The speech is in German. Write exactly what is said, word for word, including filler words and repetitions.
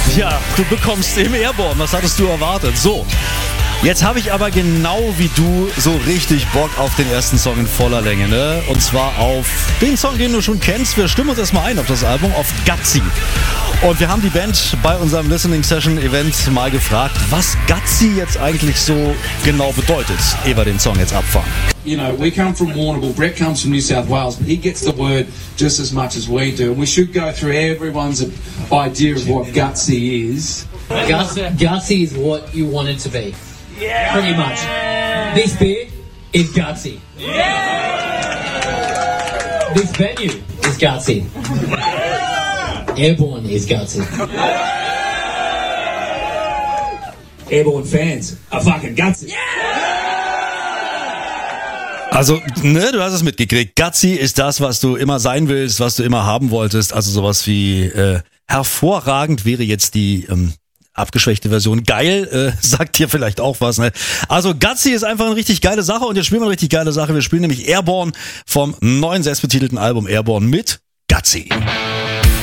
Ja, du bekommst im Airborne. Was hattest du erwartet? So. Jetzt habe ich aber genau wie du so richtig Bock auf den ersten Song in voller Länge, ne? Und zwar auf den Song, den du schon kennst. Wir stimmen uns erstmal ein auf das Album, auf Gutsy. Und wir haben die Band bei unserem Listening Session Event mal gefragt, was Gutsy jetzt eigentlich so genau bedeutet, ehe wir den Song jetzt abfahren. You know, we come from Warrnambool, Brett comes from New South Wales, but he gets the word just as much as we do. And we should go through everyone's idea of what Gutsy is. Guts, gutsy is what you want it to be. Yeah. Pretty much. This beer is gutsy. Yeah. This venue is gutsy. Airborne is gutsy. Airborne fans are fucking gutsy. Yeah. Also, ne, du hast es mitgekriegt. Gutsy ist das, was du immer sein willst, was du immer haben wolltest. Also sowas wie äh, hervorragend wäre jetzt die ähm, abgeschwächte Version. Geil, äh, sagt dir vielleicht auch was, ne? Also Gutsy ist einfach eine richtig geile Sache und jetzt spielen wir eine richtig geile Sache. Wir spielen nämlich Airborne vom neuen selbstbetitelten Album Airborne mit Gutsy.